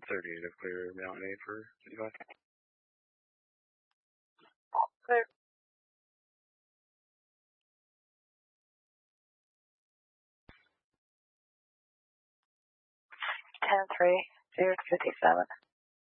38 to clear Mountain 8 for 55. Clear. 10-3, 0 to 57.